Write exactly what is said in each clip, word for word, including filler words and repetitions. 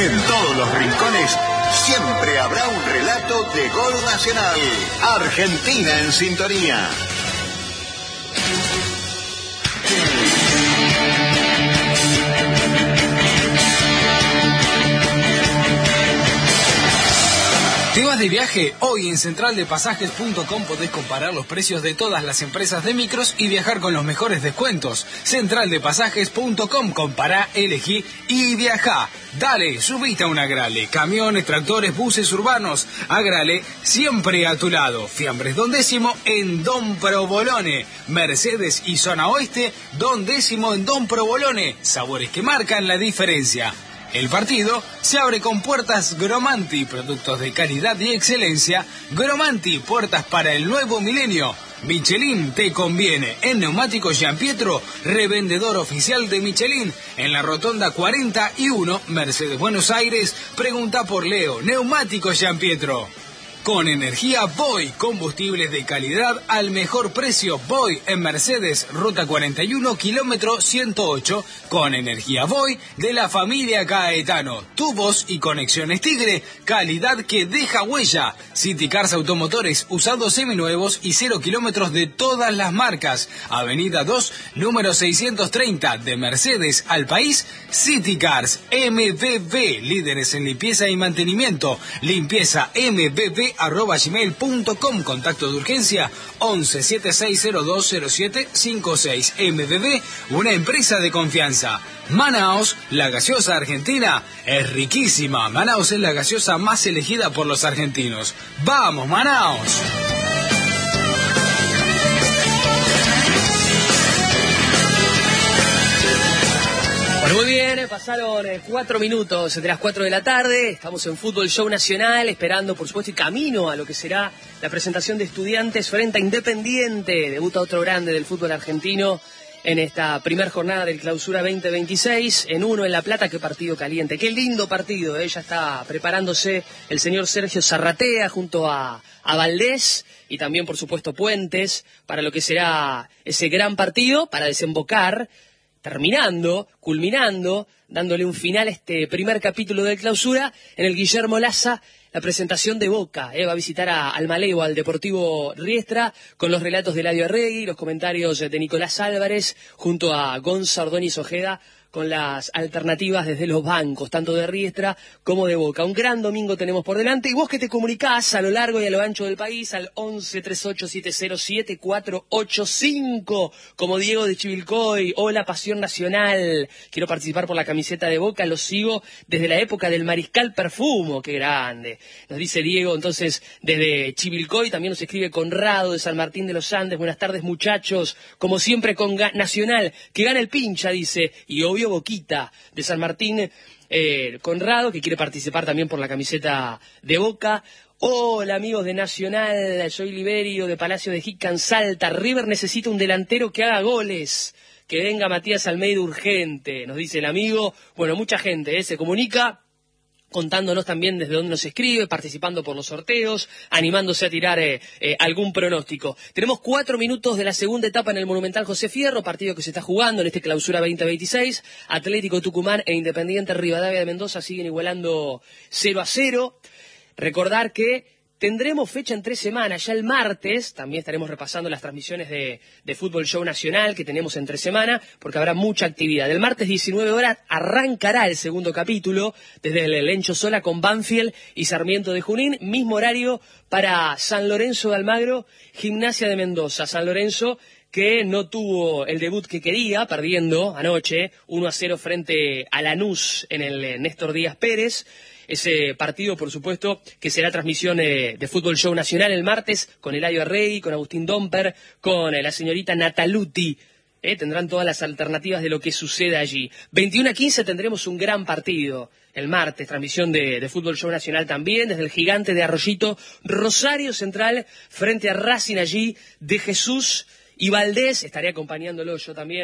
En todos los rincones siempre habrá un relato de gol nacional. Argentina en sintonía. ¿Te vas de viaje? Hoy en central de pasajes punto com podés comparar los precios de todas las empresas de micros y viajar con los mejores descuentos. central de pasajes punto com, compará, elegí y viajá. Dale, subite a un Agrale. Camiones, tractores, buses urbanos. Agrale, siempre a tu lado. Fiambres Don Décimo en Don Provolone. Mercedes y Zona Oeste, Don Décimo en Don Provolone. Sabores que marcan la diferencia. El partido se abre con puertas Gromanti, productos de calidad y excelencia. Gromanti, puertas para el nuevo milenio. Michelin te conviene. En Neumáticos Gianpietro, revendedor oficial de Michelin. En la Rotonda cuarenta y uno, Mercedes Buenos Aires, pregunta por Leo. Neumáticos Gianpietro. Con energía Voy, combustibles de calidad al mejor precio. Voy en Mercedes, ruta cuarenta y uno, kilómetro ciento ocho. Con energía Voy de la familia Caetano. Tubos y conexiones Tigre, calidad que deja huella. City Cars Automotores, usados seminuevos y cero kilómetros de todas las marcas. Avenida dos, número seiscientos treinta, de Mercedes al país. City Cars, M B B, líderes en limpieza y mantenimiento. Limpieza M B B arroba gmail punto com. Contacto de urgencia once, setenta y seis cero dos cero siete cincuenta y seis. M B B, una empresa de confianza. Manaos, la gaseosa argentina, es riquísima. Manaos es la gaseosa más elegida por los argentinos. ¡Vamos, Manaos! Muy bien, pasaron cuatro minutos de las cuatro de la tarde, estamos en Fútbol Show Nacional, esperando por supuesto y camino a lo que será la presentación de Estudiantes frente a Independiente. Debuta otro grande del fútbol argentino en esta primera jornada del Clausura veinte veintiséis, en uno en La Plata. Qué partido caliente, qué lindo partido, ¿eh? Ya está preparándose el señor Sergio Zarratea junto a, a Valdés y también por supuesto Puentes para lo que será ese gran partido, para desembocar, terminando, culminando, dándole un final a este primer capítulo de Clausura en el Guillermo Laza, la presentación de Boca. Eh, va a visitar a, al Maleo, al Deportivo Riestra, con los relatos de Eladio Arregui, los comentarios de Nicolás Álvarez, junto a Gonza Ordóñez Ojeda, con las alternativas desde los bancos, tanto de Riestra como de Boca. Un gran domingo tenemos por delante, y vos que te comunicás a lo largo y a lo ancho del país al once, treinta y ocho, setenta, siete cuatro ocho cinco, como Diego de Chivilcoy. Hola, Pasión Nacional, quiero participar por la camiseta de Boca, los sigo desde la época del Mariscal Perfumo. Qué grande, nos dice Diego entonces desde Chivilcoy. También nos escribe Conrado de San Martín de los Andes. Buenas tardes, muchachos, como siempre con Nacional, que gana el pincha, dice, y obvio Boquita de San Martín. eh, Conrado, que quiere participar también por la camiseta de Boca. Hola, amigos de Nacional, soy Liberio de Palacio de Jican, Salta. River necesita un delantero que haga goles, que venga Matías Almeida urgente, nos dice el amigo. Bueno, mucha gente eh, se comunica, contándonos también desde dónde nos escribe, participando por los sorteos, animándose a tirar eh, eh, algún pronóstico. Tenemos cuatro minutos de la segunda etapa en el Monumental José Fierro, partido que se está jugando en este Clausura veinte veintiséis. Atlético Tucumán e Independiente Rivadavia de Mendoza siguen igualando cero a cero. Recordar que tendremos fecha en tres semanas, ya el martes, también estaremos repasando las transmisiones de, de Fútbol Show Nacional que tenemos entre semana, porque habrá mucha actividad. El martes diecinueve horas arrancará el segundo capítulo, desde el Lencho Sola con Banfield y Sarmiento de Junín, mismo horario para San Lorenzo de Almagro, Gimnasia de Mendoza. San Lorenzo que no tuvo el debut que quería, perdiendo anoche uno a cero frente a Lanús en el Néstor Díaz Pérez. Ese partido, por supuesto, que será transmisión eh, de Fútbol Show Nacional el martes, con Eladio Arregui, con Agustín Domper, con eh, la señorita Nataluti. Eh, tendrán todas las alternativas de lo que sucede allí. veintiuno a quince tendremos un gran partido el martes, transmisión de, de Fútbol Show Nacional también, desde el Gigante de Arroyito, Rosario Central, frente a Racing allí, de Jesús y Valdés. Estaré acompañándolo yo también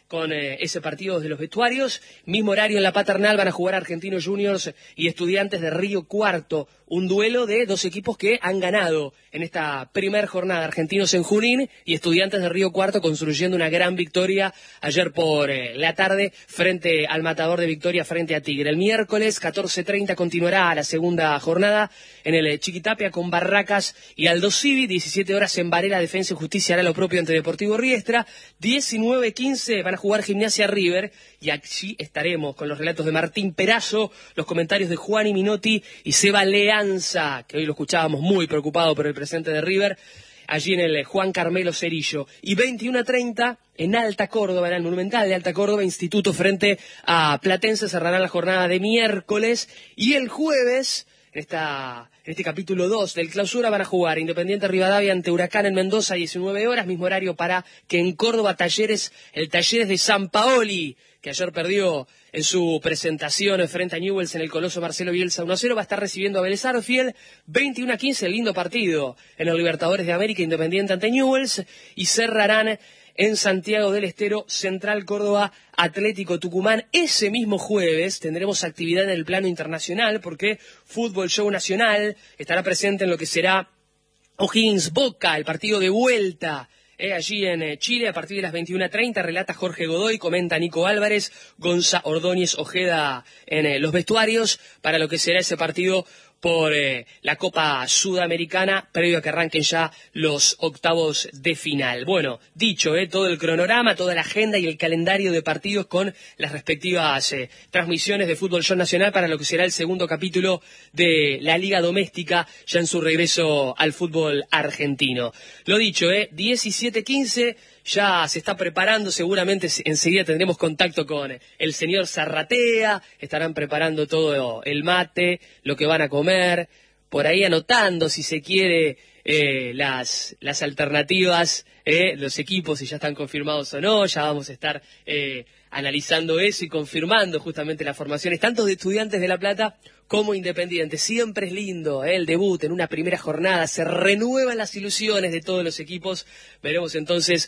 con eh, ese partido de los vestuarios. Mismo horario en la Paternal van a jugar Argentinos Juniors y Estudiantes de Río Cuarto. Un duelo de dos equipos que han ganado en esta primer jornada. Argentinos en Junín y Estudiantes de Río Cuarto construyendo una gran victoria ayer por eh, la tarde frente al Matador de Victoria, frente a Tigre. El miércoles catorce treinta continuará la segunda jornada en el Chiquitapia con Barracas y Aldo Civi. diecisiete horas en Varela, Defensa y Justicia hará lo propio ante Deportivo Riestra. diecinueve quince van a jugar Gimnasia River y allí estaremos con los relatos de Martín Perazo, los comentarios de Juan Minotti y Seba Leanza, que hoy lo escuchábamos muy preocupado por el presente de River, allí en el Juan Carmelo Cerillo. Y veintiuno treinta en Alta Córdoba, en el Monumental de Alta Córdoba, Instituto frente a Platense, cerrarán la jornada de miércoles. Y el jueves, en, esta, en este capítulo dos del Clausura, van a jugar Independiente Rivadavia ante Huracán en Mendoza, diecinueve horas, mismo horario para que en Córdoba Talleres, el Talleres de San Paoli, que ayer perdió en su presentación frente a Newell's en el Coloso Marcelo Bielsa uno a cero, va a estar recibiendo a Vélez Sarsfield. veintiuno a quince, el lindo partido en los Libertadores de América, Independiente ante Newell's, y cerrarán en Santiago del Estero, Central Córdoba, Atlético Tucumán. Ese mismo jueves tendremos actividad en el plano internacional porque Fútbol Show Nacional estará presente en lo que será O'Higgins Boca, el partido de vuelta. Eh, allí en eh, Chile, a partir de las veintiuno treinta, relata Jorge Godoy, comenta Nico Álvarez, Gonza Ordóñez Ojeda en eh, los vestuarios, para lo que será ese partido por eh, la Copa Sudamericana, previo a que arranquen ya los octavos de final. Bueno, dicho, eh, todo el cronograma, toda la agenda y el calendario de partidos con las respectivas eh, transmisiones de Fútbol Show Nacional para lo que será el segundo capítulo de la Liga Doméstica, ya en su regreso al fútbol argentino. Lo dicho, eh, diecisiete quince, ya se está preparando, seguramente enseguida tendremos contacto con el señor Zarratea, estarán preparando todo el mate, lo que van a comer, por ahí anotando, si se quiere, eh, las, las alternativas, eh, los equipos, si ya están confirmados o no. Ya vamos a estar eh, analizando eso y confirmando justamente las formaciones, tanto de Estudiantes de La Plata como Independiente. Siempre es lindo eh, el debut en una primera jornada, se renuevan las ilusiones de todos los equipos. Veremos entonces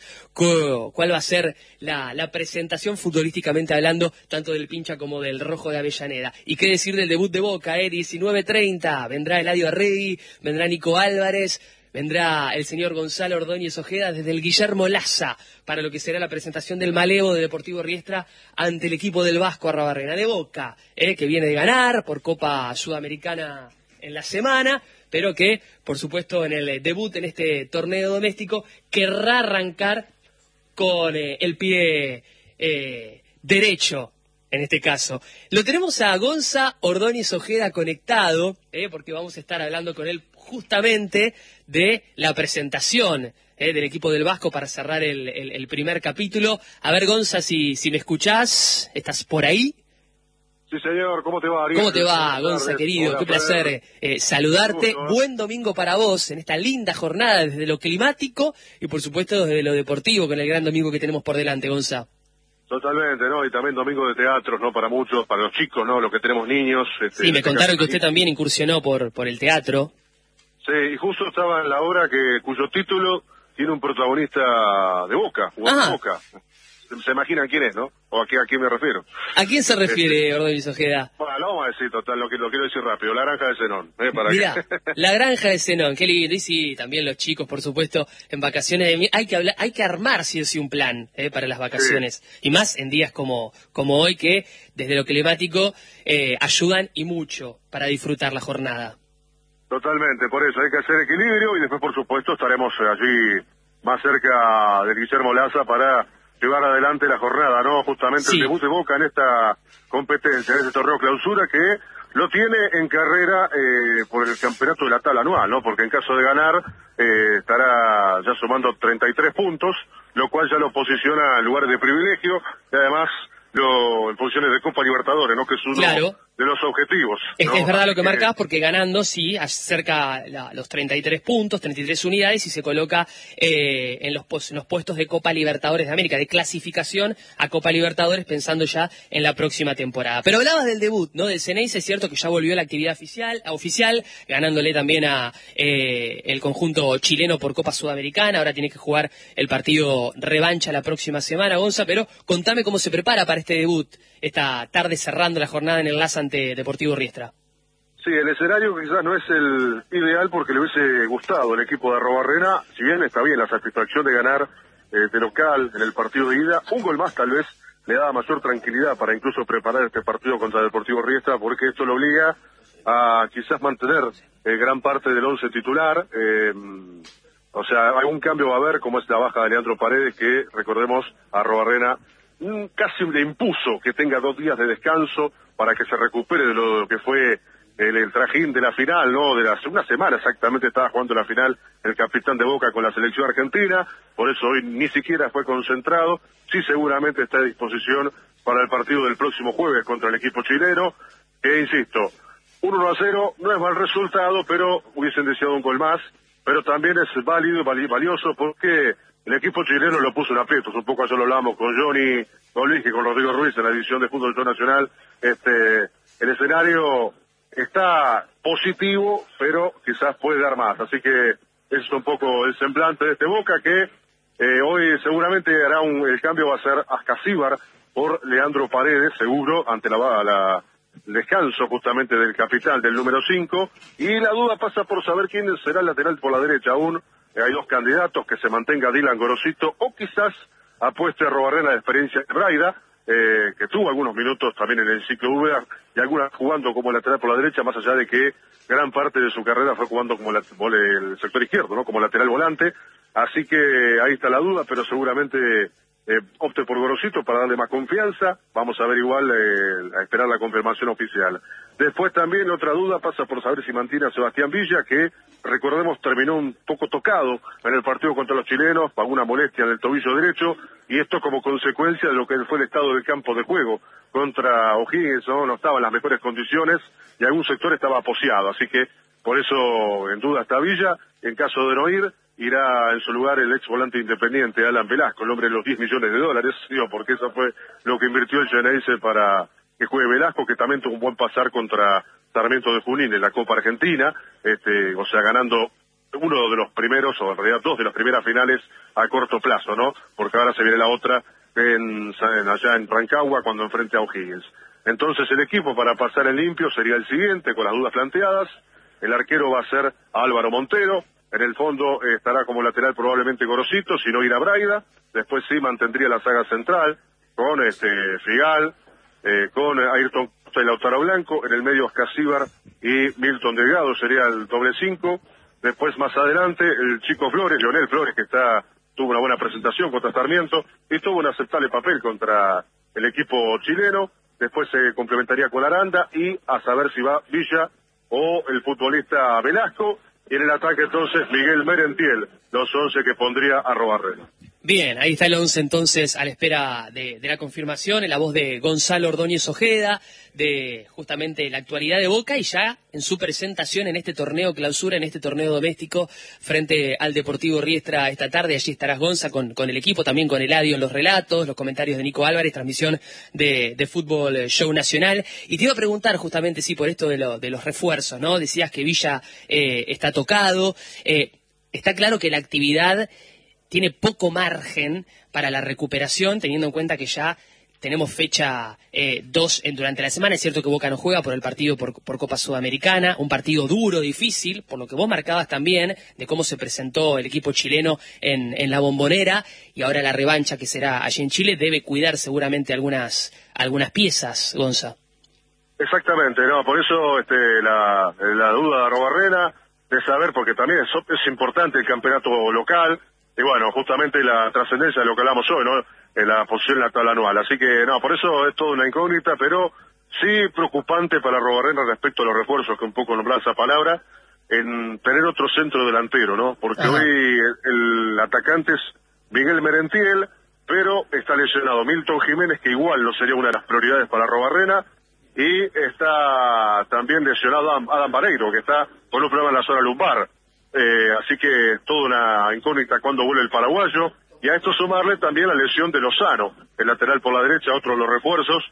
cu cuál va a ser la, la presentación futbolísticamente hablando, tanto del Pincha como del Rojo de Avellaneda. Y qué decir del debut de Boca, eh, diecinueve treinta, vendrá Eladio Arregui, vendrá Nico Álvarez, vendrá el señor Gonzalo Ordóñez Ojeda desde el Guillermo Laza para lo que será la presentación del Malevo de Deportivo Riestra ante el equipo del Vasco Arrabarrena. De Boca, eh, que viene de ganar por Copa Sudamericana en la semana, pero que, por supuesto, en el debut en este torneo doméstico querrá arrancar con eh, el pie eh, derecho. En este caso, lo tenemos a Gonza Ordóñez Ojeda conectado, eh, porque vamos a estar hablando con él justamente de la presentación eh, del equipo del Vasco para cerrar el, el, el primer capítulo. A ver, Gonza, si, si me escuchás, ¿estás por ahí? Sí, señor, ¿cómo te va, Ariel? ¿Cómo te va, Gonza, querido? Hola, Qué placer eh, saludarte. Gusto, ¿eh? Buen domingo para vos en esta linda jornada desde lo climático y, por supuesto, desde lo deportivo con el gran domingo que tenemos por delante, Gonza. Totalmente, ¿no? Y también domingo de teatros, ¿no? Para muchos, para los chicos, ¿no? Los que tenemos niños. Este, sí, me contaron que usted y... también incursionó por, por el teatro. Sí, y justo estaba en la obra que cuyo título tiene un protagonista de Boca, jugando ah. de Boca. Se imaginan quién es, ¿no? O a qué, a quién me refiero. ¿A quién se refiere, este... Ordóñez Ojeda? Bueno, lo vamos a decir, total, lo, que, lo quiero decir rápido. La Granja de Zenón. ¿eh? Para Mirá, que... La Granja de Zenón, qué lindo. Y sí, también los chicos, por supuesto, en vacaciones. De... Hay que hablar, hay que armar, sí o sí, un plan eh, para las vacaciones. Sí. Y más en días como, como hoy, que desde lo climático eh, ayudan y mucho para disfrutar la jornada. Totalmente, por eso hay que hacer equilibrio y después, por supuesto, estaremos allí más cerca del Guillermo Laza para llevar adelante la jornada, ¿no? Justamente sí. El debut de Boca en esta competencia, en este torneo clausura que lo tiene en carrera eh, por el campeonato de la tabla anual, ¿no? Porque en caso de ganar eh, estará ya sumando treinta y tres puntos, lo cual ya lo posiciona en lugares de privilegio y además lo, en funciones de Copa Libertadores, ¿no? Que es uno claro. de los objetivos. Es, ¿no? es verdad lo que eh, marcás, porque ganando sí acerca la, los treinta y tres puntos, treinta y tres unidades, y se coloca eh, en, los pos, en los puestos de Copa Libertadores de América, de clasificación a Copa Libertadores, pensando ya en la próxima temporada. Pero hablabas del debut, ¿no? Del Ceneice. Es cierto que ya volvió a la actividad oficial, oficial ganándole también a eh, el conjunto chileno por Copa Sudamericana. Ahora tiene que jugar el partido revancha la próxima semana, Gonza, pero contame cómo se prepara para este debut esta tarde, cerrando la jornada en el Laza ante Deportivo Riestra. Sí, el escenario quizás no es el ideal porque le hubiese gustado el equipo de Arrobarrena, si bien está bien la satisfacción de ganar eh, de local en el partido de ida, un gol más tal vez le daba mayor tranquilidad para incluso preparar este partido contra Deportivo Riestra, porque esto lo obliga a quizás mantener eh, gran parte del once titular. eh, o sea, algún cambio va a haber, como es la baja de Leandro Paredes, que recordemos a Arrobarena casi le impuso que tenga dos días de descanso para que se recupere de lo que fue el, el trajín de la final, ¿no? De la, una semana exactamente estaba jugando la final el capitán de Boca con la selección argentina, por eso hoy ni siquiera fue concentrado. Sí, seguramente está a disposición para el partido del próximo jueves contra el equipo chileno, que insisto, un uno a cero no es mal resultado, pero hubiesen deseado un gol más, pero también es válido, valioso, porque el equipo chileno lo puso en aprietos. Un poco ayer lo hablamos con Johnny, con Luis y con Rodrigo Ruiz en la edición de Fútbol Show Nacional. Este, el escenario está positivo, pero quizás puede dar más. Así que ese es un poco el semblante de este Boca, que eh, hoy seguramente hará un, el cambio va a ser Ascasíbar por Leandro Paredes, seguro, ante la, la el descanso justamente del capitán, del número cinco. Y la duda pasa por saber quién será el lateral por la derecha aún. Hay dos candidatos, que se mantenga Dylan Gorosito o quizás apueste a Arrobarrena la experiencia de Braida, eh, que tuvo algunos minutos también en el ciclo V A y algunas jugando como lateral por la derecha, más allá de que gran parte de su carrera fue jugando como la, el sector izquierdo, ¿no? Como lateral volante. Así que ahí está la duda, pero seguramente eh, opte por Gorosito para darle más confianza. Vamos a ver igual, eh, a esperar la confirmación oficial. Después también otra duda pasa por saber si mantiene a Sebastián Villa, que recordemos terminó un poco tocado en el partido contra los chilenos, pagó una molestia en el tobillo derecho, y esto como consecuencia de lo que fue el estado del campo de juego contra O'Higgins, ¿no? No estaba en las mejores condiciones y algún sector estaba aposeado, así que por eso en duda está Villa. En caso de no ir, irá en su lugar el ex volante independiente Alan Velasco, el hombre de los diez millones de dólares, digo, porque eso fue lo que invirtió el Ceneice para que juegue Velasco, que también tuvo un buen pasar contra Sarmiento de Junín en la Copa Argentina, este, o sea, ganando uno de los primeros, o en realidad dos de las primeras finales a corto plazo, ¿no? Porque ahora se viene la otra en, en allá en Rancagua cuando enfrente a O'Higgins. Entonces el equipo para pasar en limpio sería el siguiente, con las dudas planteadas. El arquero va a ser Álvaro Montero. En el fondo eh, estará como lateral probablemente Gorosito, si no irá Braida. Después sí mantendría la saga central con este Figal, eh, con Ayrton Costa y Lautaro Blanco. En el medio Ascasíbar y Milton Delgado sería el doble cinco. Después más adelante el chico Flores, Leonel Flores, que está tuvo una buena presentación contra Sarmiento y tuvo un aceptable papel contra el equipo chileno. Después se complementaría con Aranda y a saber si va Villa o el futbolista Velasco. Y en el ataque entonces Miguel Merentiel, los once que pondría a Arrobarrena. Bien, ahí está el once entonces a la espera de, de la confirmación, en la voz de Gonzalo Ordóñez Ojeda, de justamente la actualidad de Boca y ya en su presentación en este torneo clausura, en este torneo doméstico frente al Deportivo Riestra esta tarde. Allí estarás, Gonza, con, con el equipo, también con Eladio en los relatos, los comentarios de Nico Álvarez, transmisión de, de Fútbol Show Nacional. Y te iba a preguntar justamente, sí, por esto de, lo, de los refuerzos, ¿no? Decías que Villa eh, está tocado, eh, está claro que la actividad tiene poco margen para la recuperación, teniendo en cuenta que ya tenemos fecha eh, dos en, durante la semana. Es cierto que Boca no juega por el partido por, por Copa Sudamericana, un partido duro, difícil, por lo que vos marcabas también de cómo se presentó el equipo chileno en, en la Bombonera, y ahora la revancha que será allí en Chile debe cuidar seguramente algunas algunas piezas, Gonza. Exactamente, no, por eso este, la, la duda de Arrobarrena, de saber, porque también es, es importante el campeonato local. Y bueno, justamente la trascendencia de lo que hablamos hoy, ¿no? En la posición en la tabla anual. Así que, no, por eso es toda una incógnita, pero sí preocupante para Arrobarrena respecto a los refuerzos, que un poco nombraba esa palabra, en tener otro centro delantero, ¿no? Porque Ajá. hoy el, el atacante es Miguel Merentiel, pero está lesionado Milton Jiménez, que igual no sería una de las prioridades para Arrobarrena, y está también lesionado Adam, Adam Vareiro, que está con un problema en la zona lumbar. Eh, así que toda una incógnita cuando vuelve el paraguayo, y a esto sumarle también la lesión de Lozano, el lateral por la derecha, otro de los refuerzos,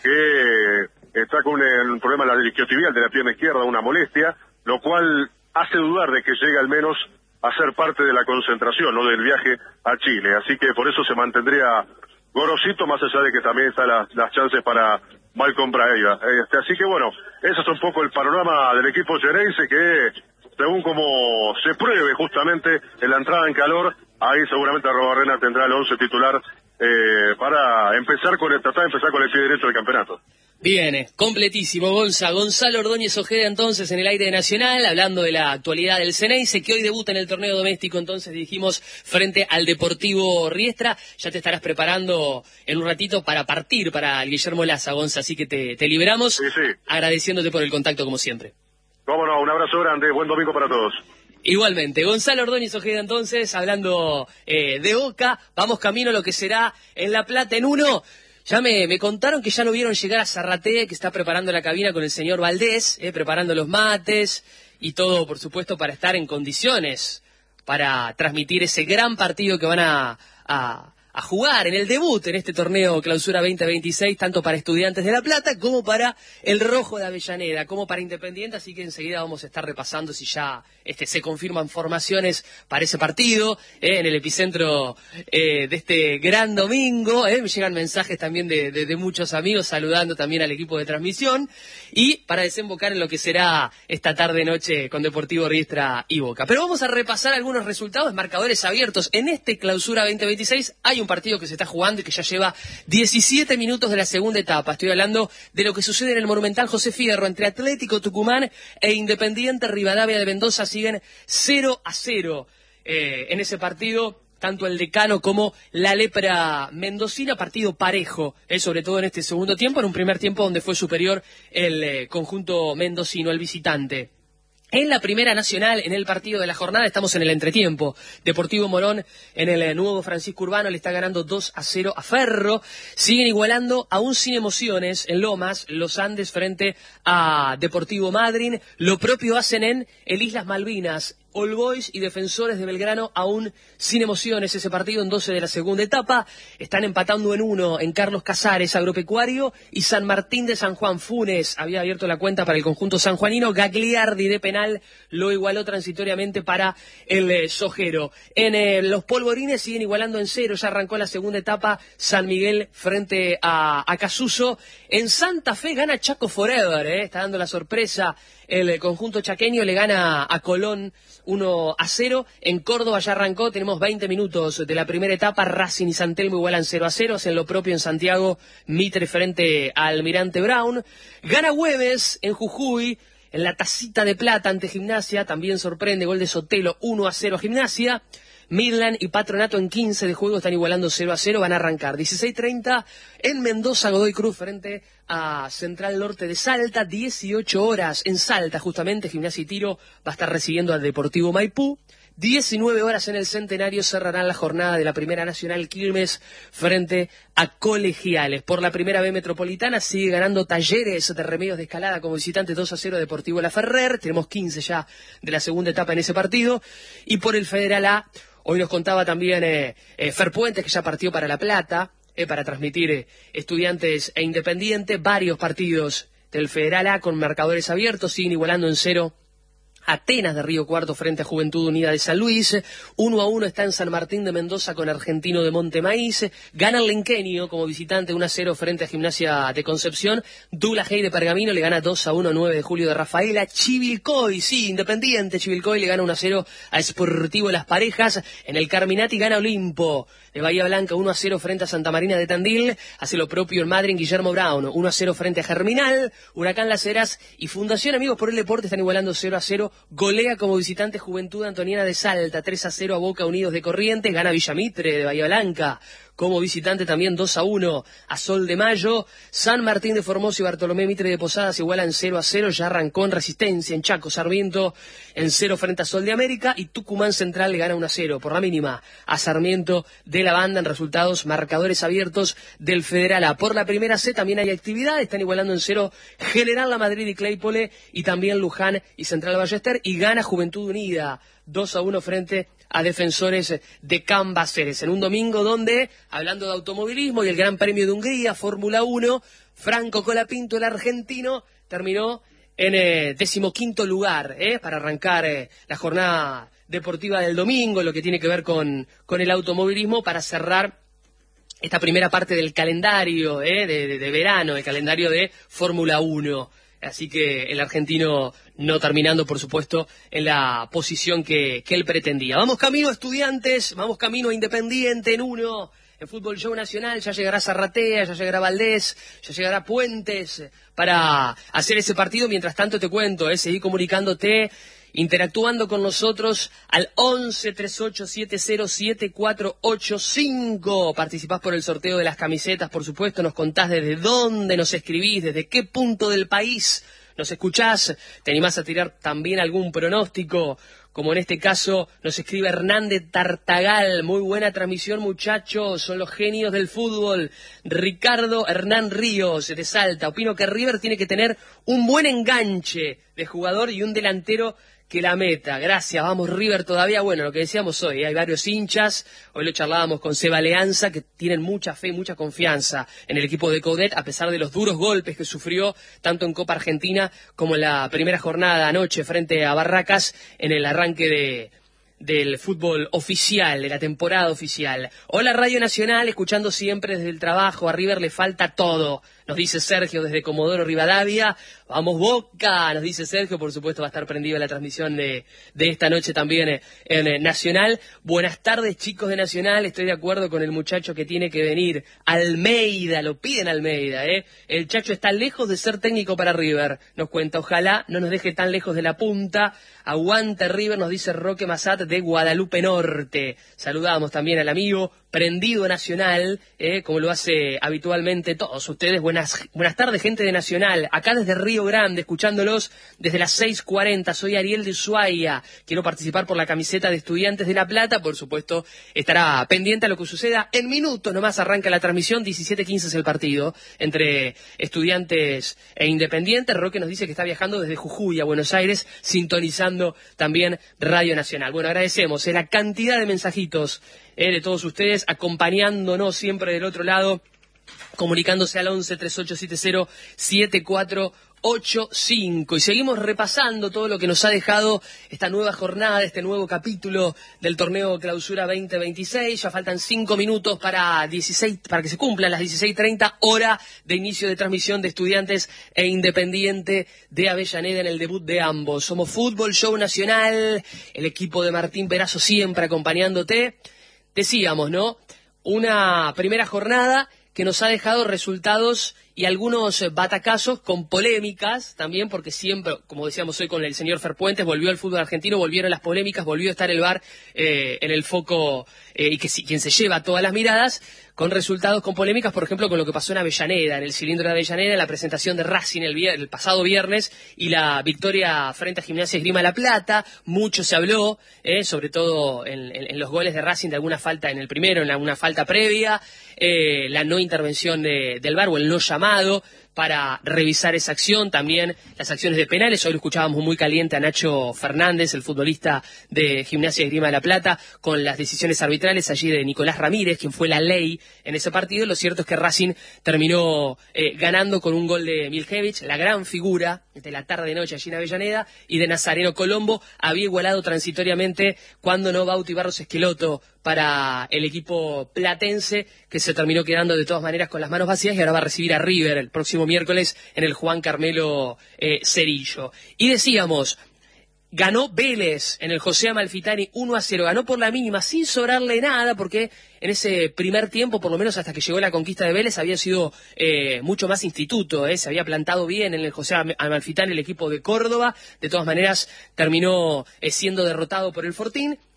que está con un, un problema en la isquiotibial de la pierna izquierda, una molestia, lo cual hace dudar de que llegue al menos a ser parte de la concentración, no del viaje a Chile. Así que por eso se mantendría Gorosito, más allá de que también están la, las chances para Malcolm Braga. Este, así que bueno, ese es un poco el panorama del equipo Xereyse, que según como se pruebe justamente en la entrada en calor, ahí seguramente Arrobarrena tendrá el once titular eh, para empezar con el, tratar de empezar con el pie derecho del campeonato. Bien, completísimo, Gonza. Gonzalo Ordóñez Ojeda, entonces, en el aire de Nacional, hablando de la actualidad del Xeneize, que hoy debuta en el torneo doméstico, entonces, dijimos, frente al Deportivo Riestra. Ya te estarás preparando en un ratito para partir para el Guillermo Laza, Gonza, así que te, te liberamos, sí, sí. agradeciéndote por el contacto, como siempre. Cómo no, un abrazo grande, buen domingo para todos. Igualmente, Gonzalo Ordóñez Ojeda, entonces, hablando eh, de Boca, vamos camino a lo que será en La Plata en uno. Ya me, me contaron que ya lo vieron llegar a Zarratea, que está preparando la cabina con el señor Valdés, eh, preparando los mates y todo, por supuesto, para estar en condiciones para transmitir ese gran partido que van a, a, a jugar en el debut en este torneo Clausura veinte veintiséis, tanto para Estudiantes de La Plata como para el Rojo de Avellaneda, como para Independiente, así que enseguida vamos a estar repasando si ya este, se confirman formaciones para ese partido, eh, en el epicentro eh, de este gran domingo. Eh, me llegan mensajes también de, de, de muchos amigos saludando también al equipo de transmisión, y para desembocar en lo que será esta tarde-noche con Deportivo Riestra y Boca. Pero vamos a repasar algunos resultados, marcadores abiertos en este Clausura veinte veintiséis. Hay un partido que se está jugando y que ya lleva diecisiete minutos de la segunda etapa. Estoy hablando de lo que sucede en el Monumental José Fierro entre Atlético Tucumán e Independiente Rivadavia de Mendoza. Siguen cero a cero eh, en ese partido, tanto el Decano como la Lepra mendocina, partido parejo, eh, sobre todo en este segundo tiempo, en un primer tiempo donde fue superior el eh, conjunto mendocino, el visitante. En la Primera Nacional, en el partido de la jornada, estamos en el entretiempo. Deportivo Morón, en el nuevo Francisco Urbano, le está ganando dos a cero a Ferro. Siguen igualando, aún sin emociones, en Lomas, los Andes frente a Deportivo Madryn. Lo propio hacen en el Islas Malvinas. All Boys y Defensores de Belgrano aún sin emociones, ese partido en doce de la segunda etapa. Están empatando en uno en Carlos Casares, Agropecuario, y San Martín de San Juan. Funes había abierto la cuenta para el conjunto sanjuanino. Gagliardi de penal lo igualó transitoriamente para el eh, Sojero. En eh, los Polvorines siguen igualando en cero. Ya arrancó la segunda etapa. San Miguel frente a, a Casuso. En Santa Fe gana Chaco Forever, eh. Está dando la sorpresa. El eh, conjunto chaqueño le gana a Colón uno a cero. En Córdoba ya arrancó, tenemos veinte minutos de la primera etapa. Racing y San Telmo igualan cero a cero. Hacen lo propio en Santiago, Mitre frente a Almirante Brown. Gana Güemes en Jujuy, en la tacita de plata ante Gimnasia. También sorprende, gol de Sotelo, uno a cero a Gimnasia. Midland y Patronato en quince de juego están igualando cero a cero, van a arrancar. dieciséis treinta en Mendoza, Godoy Cruz frente a Central Norte de Salta. dieciocho horas en Salta, justamente, Gimnasia y Tiro va a estar recibiendo al Deportivo Maipú. diecinueve horas en el Centenario cerrarán la jornada de la Primera Nacional, Quilmes frente a Colegiales. Por la Primera B Metropolitana sigue ganando Talleres de Remedios de Escalada como visitante, dos a cero Deportivo La Ferrer. Tenemos quince ya de la segunda etapa en ese partido. Y por el Federal A, hoy nos contaba también eh, eh, Fer Puentes, que ya partió para La Plata, eh, para transmitir eh, Estudiantes e Independiente. Varios partidos del Federal A con marcadores abiertos, siguen igualando en cero Atenas de Río Cuarto frente a Juventud Unida de San Luis. Uno a uno está en San Martín de Mendoza con Argentino de Montemaíz. Gana el Lenquenio como visitante uno a cero frente a Gimnasia de Concepción. Dulajey de Pergamino le gana dos a uno a nueve de Julio de Rafaela. Chivilcoy, sí, Independiente. Chivilcoy le gana uno a cero a Sportivo Las Parejas. En el Carminati gana Olimpo de Bahía Blanca uno a cero frente a Santa Marina de Tandil. Hace lo propio en Madryn Guillermo Brown, uno a cero frente a Germinal. Huracán Las Heras y Fundación Amigos por el Deporte están igualando cero a cero. Golea como visitante Juventud Antoniana de Salta, tres a cero a Boca Unidos de Corrientes. Gana Villamitre de Bahía Blanca, como visitante, también dos a uno a Sol de Mayo. San Martín de Formosa y Bartolomé Mitre de Posadas igualan cero a cero, ya arrancó en Resistencia, en Chaco. Sarmiento en cero frente a Sol de América, y Tucumán Central le gana uno a cero por la mínima a Sarmiento de la Banda en resultados, marcadores abiertos del Federal A. Por la primera C también hay actividad, están igualando en cero General La Madrid y Claypole, y también Luján y Central Ballester, y gana Juventud Unida dos a uno frente a Defensores de Cambaceres, en un domingo donde, hablando de automovilismo y el Gran Premio de Hungría, Fórmula uno, Franco Colapinto, el argentino, terminó en eh, decimoquinto lugar, eh, para arrancar eh, la jornada deportiva del domingo, lo que tiene que ver con, con el automovilismo, para cerrar esta primera parte del calendario eh, de, de, de verano, el calendario de Fórmula uno. Así que el argentino no terminando, por supuesto, en la posición que, que él pretendía. Vamos camino a Estudiantes, vamos camino a Independiente en uno. En Fútbol Show Nacional ya llegará Zarratea, ya llegará Valdés, ya llegará Puentes para hacer ese partido. Mientras tanto te cuento, eh, seguí comunicándote, interactuando con nosotros al once, treinta y ocho, setenta, setenta y cuatro ochenta y cinco. Participás por el sorteo de las camisetas, por supuesto. Nos contás desde dónde nos escribís, desde qué punto del país nos escuchás. Te animás a tirar también algún pronóstico, como en este caso nos escribe Hernández Tartagal. Muy buena transmisión, muchachos, son los genios del fútbol. Ricardo Hernán Ríos de Salta: opino que River tiene que tener un buen enganche de jugador y un delantero que la meta. Gracias, vamos River todavía. Bueno, lo que decíamos hoy, ¿eh? Hay varios hinchas, hoy lo charlábamos con Seba Leanza, que tienen mucha fe y mucha confianza en el equipo de Coudet, a pesar de los duros golpes que sufrió tanto en Copa Argentina como en la primera jornada anoche frente a Barracas en el arranque de del fútbol oficial, de la temporada oficial. Hola Radio Nacional, escuchando siempre desde el trabajo. A River le falta todo, nos dice Sergio desde Comodoro Rivadavia. Vamos Boca, nos dice Sergio. Por supuesto va a estar prendida la transmisión de, de esta noche también en, en Nacional. Buenas tardes, chicos de Nacional. Estoy de acuerdo con el muchacho que tiene que venir. Almeida, lo piden Almeida, ¿eh? El Chacho está lejos de ser técnico para River, nos cuenta. Ojalá no nos deje tan lejos de la punta. Aguante River, nos dice Roque Massat de Guadalupe Norte. Saludamos también al amigo prendido Nacional, eh, como lo hace habitualmente todos ustedes. Buenas, buenas tardes, gente de Nacional. Acá desde Río Grande, escuchándolos desde las seis cuarenta. Soy Ariel de Ushuaia. Quiero participar por la camiseta de Estudiantes de La Plata. Por supuesto, estará pendiente a lo que suceda. En minutos nomás arranca la transmisión. diecisiete quince es el partido entre Estudiantes e Independiente. Roque nos dice que está viajando desde Jujuy a Buenos Aires, sintonizando también Radio Nacional. Bueno, agradecemos eh, la cantidad de mensajitos eh, de todos ustedes, acompañándonos siempre del otro lado, comunicándose al once, treinta y ocho, setenta, setenta y cuatro ochenta y cinco. Y seguimos repasando todo lo que nos ha dejado esta nueva jornada, este nuevo capítulo del torneo Clausura veinte veintiséis. Ya faltan cinco minutos para dieciséis, para que se cumplan las dieciséis treinta, hora de inicio de transmisión de Estudiantes e Independiente de Avellaneda en el debut de ambos. Somos Fútbol Show Nacional, el equipo de Martín Perazo siempre acompañándote. Decíamos, ¿no? Una primera jornada que nos ha dejado resultados y algunos batacazos con polémicas también, porque siempre, como decíamos hoy con el señor Ferpuentes, volvió el fútbol argentino, volvieron las polémicas, volvió a estar el V A R eh, en el foco eh, y que si, quien se lleva todas las miradas, con resultados con polémicas, por ejemplo, con lo que pasó en Avellaneda, en el cilindro de Avellaneda, en la presentación de Racing el, vier- el pasado viernes y la victoria frente a Gimnasia Esgrima La Plata. Mucho se habló, eh, sobre todo en, en, en los goles de Racing, de alguna falta en el primero, en alguna falta previa, eh, la no intervención de, del V A R o el no llamado para revisar esa acción, también las acciones de penales. Hoy lo escuchábamos muy caliente a Nacho Fernández, el futbolista de Gimnasia y Esgrima de La Plata, con las decisiones arbitrales allí de Nicolás Ramírez, quien fue la ley en ese partido. Lo cierto es que Racing terminó eh, ganando con un gol de Miljevic, la gran figura de la tarde-noche allí en Avellaneda, y de Nazareno Colombo. Había igualado transitoriamente cuando no Bauti Barros Esqueloto para el equipo platense, que se terminó quedando de todas maneras con las manos vacías y ahora va a recibir a River el próximo miércoles en el Juan Carmelo eh, Cerillo. Y decíamos, ganó Vélez en el José Amalfitani uno a cero, ganó por la mínima sin sobrarle nada, porque en ese primer tiempo, por lo menos hasta que llegó la conquista de Vélez, había sido eh, mucho más instituto, eh, se había plantado bien en el José Amalfitani el equipo de Córdoba. De todas maneras terminó eh, siendo derrotado por el Fortín.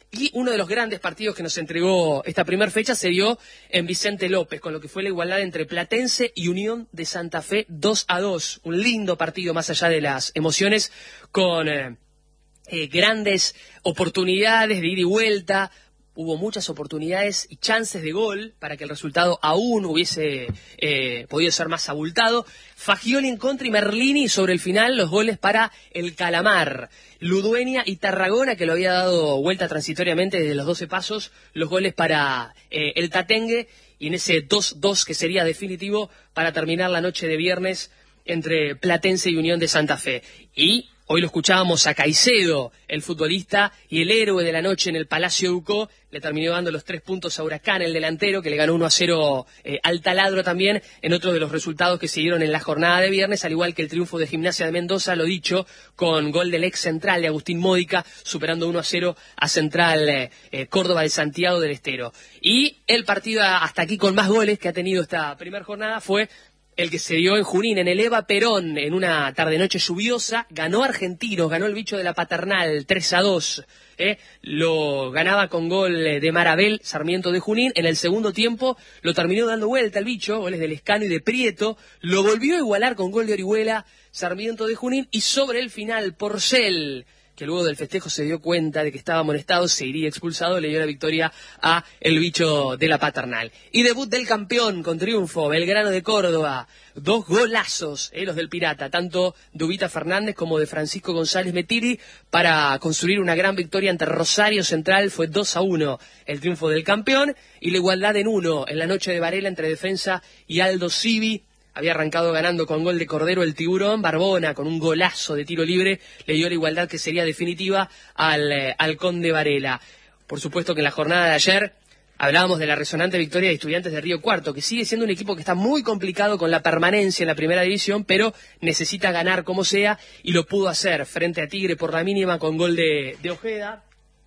Y uno de los grandes partidos que nos entregó esta primera fecha se dio en Vicente López, con lo que fue la igualdad entre Platense y Unión de Santa Fe, dos a dos. Un lindo partido más allá de las emociones, con eh, eh, grandes oportunidades de ida y vuelta. Hubo muchas oportunidades y chances de gol para que el resultado aún hubiese eh, podido ser más abultado. Fagioli en contra y Merlini sobre el final los goles para el Calamar. Ludueña y Tarragona, que lo había dado vuelta transitoriamente desde los doce pasos, los goles para eh, el Tatengue, y en ese dos dos que sería definitivo para terminar la noche de viernes entre Platense y Unión de Santa Fe. Y hoy lo escuchábamos a Caicedo, el futbolista y el héroe de la noche en el Palacio Ducó. Le terminó dando los tres puntos a Huracán, el delantero, que le ganó uno a cero eh, al Taladro también, en otro de los resultados que se dieron en la jornada de viernes, al igual que el triunfo de Gimnasia de Mendoza, lo dicho, con gol del ex central de Agustín Módica, superando uno a cero a Central eh, eh, Córdoba de Santiago del Estero. Y el partido hasta aquí con más goles que ha tenido esta primera jornada fue el que se dio en Junín, en el Eva Perón, en una tarde-noche lluviosa. Ganó Argentinos, ganó el bicho de la Paternal, tres a dos. ¿eh? Lo ganaba con gol de Marabel, Sarmiento de Junín. En el segundo tiempo lo terminó dando vuelta el bicho, goles del Escano y de Prieto. Lo volvió a igualar con gol de Orihuela, Sarmiento de Junín. Y sobre el final, Porcel, que luego del festejo se dio cuenta de que estaba amonestado, se iría expulsado, le dio la victoria a el bicho de la Paternal. Y debut del campeón con triunfo, Belgrano de Córdoba. Dos golazos, eh, los del Pirata, tanto de Ubita Fernández como de Francisco González Metiri, para construir una gran victoria ante Rosario Central. Fue dos a uno el triunfo del campeón, y la igualdad en uno en la noche de Varela entre Defensa y Aldo Civi. Había arrancado ganando con gol de Cordero el Tiburón. Barbona, con un golazo de tiro libre, le dio la igualdad que sería definitiva al eh, Halcón de Varela. Por supuesto que en la jornada de ayer hablábamos de la resonante victoria de Estudiantes de Río Cuarto, que sigue siendo un equipo que está muy complicado con la permanencia en la primera división, pero necesita ganar como sea, y lo pudo hacer frente a Tigre por la mínima con gol de, de Ojeda.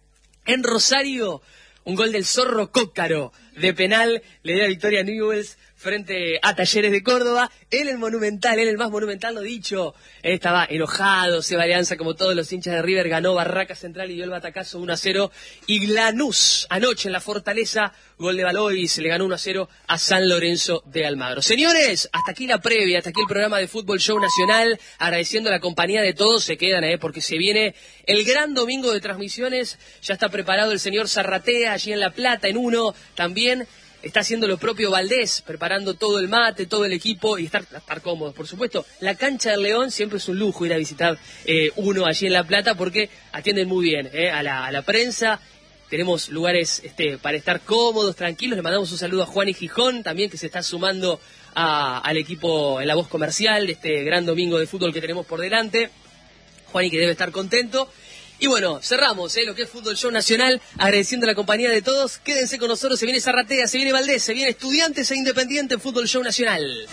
En Rosario, un gol del Zorro Cócaro de penal le dio la victoria a Newell's frente a Talleres de Córdoba. Él el monumental, él el más monumental, lo dicho, él estaba enojado, Seba Alianza, como todos los hinchas de River, ganó Barraca Central y dio el batacazo uno a cero. Y Lanús, anoche en la Fortaleza, gol de Balois, le ganó uno a cero a San Lorenzo de Almagro. Señores, hasta aquí la previa, hasta aquí el programa de Fútbol Show Nacional, agradeciendo la compañía de todos. Se quedan, eh, porque se viene el gran domingo de transmisiones. Ya está preparado el señor Zarratea allí en La Plata, en uno también. Está haciendo lo propio Valdés, preparando todo el mate, todo el equipo, y estar, estar cómodos, por supuesto. La cancha del León, siempre es un lujo ir a visitar eh, uno allí en La Plata, porque atienden muy bien eh, a, la, a la prensa. Tenemos lugares este, para estar cómodos, tranquilos. Le mandamos un saludo a Juan y Gijón, también, que se está sumando a, al equipo en la voz comercial de este gran domingo de fútbol que tenemos por delante. Juan, y que debe estar contento. Y bueno, cerramos ¿eh? lo que es Fútbol Show Nacional, agradeciendo la compañía de todos. Quédense con nosotros, se viene Zarratea, se viene Valdés, se viene Estudiantes e Independiente en Fútbol Show Nacional.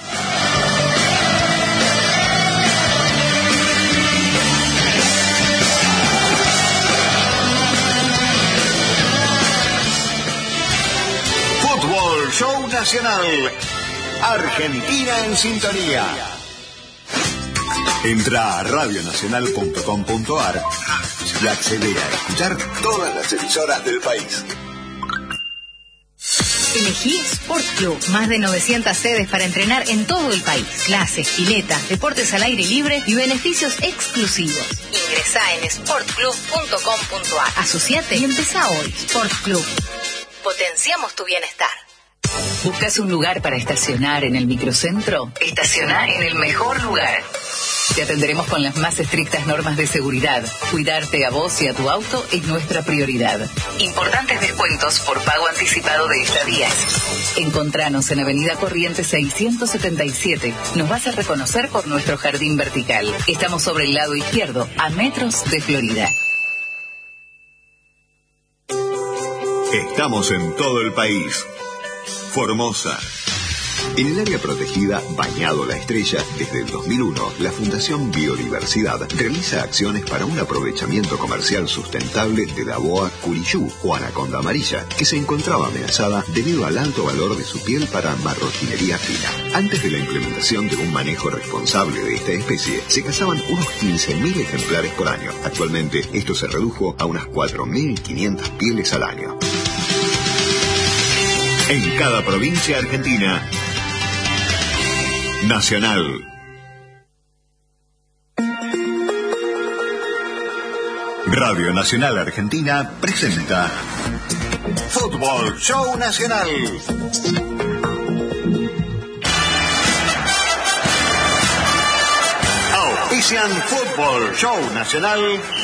Fútbol Show Nacional. Argentina en sintonía. Entra a radio nacional punto com punto ar y accede a escuchar todas las emisoras del país. Elegí Sport Club, más de novecientas sedes para entrenar en todo el país. Clases, piletas, deportes al aire libre y beneficios exclusivos. Ingresá en sport club punto com punto ar. Asociate y empezá hoy. Sport Club. Potenciamos tu bienestar. ¿Buscas un lugar para estacionar en el microcentro? Estacioná en el mejor lugar. Te atenderemos con las más estrictas normas de seguridad. Cuidarte a vos y a tu auto es nuestra prioridad. Importantes descuentos por pago anticipado de estadías. Encontranos en Avenida Corrientes seiscientos setenta y siete. Nos vas a reconocer por nuestro jardín vertical. Estamos sobre el lado izquierdo, a metros de Florida. Estamos en todo el país. Formosa, En el área protegida Bañado La Estrella, desde el dos mil uno, la Fundación Biodiversidad realiza acciones para un aprovechamiento comercial sustentable de la boa curiyú o anaconda amarilla, que se encontraba amenazada debido al alto valor de su piel para marroquinería fina. Antes de la implementación de un manejo responsable de esta especie, se cazaban unos quince mil ejemplares por año. Actualmente, esto se redujo a unas cuatro mil quinientas pieles al año. En cada provincia argentina, Nacional. Radio Nacional Argentina presenta Fútbol Show Nacional. Auspician Fútbol Show Nacional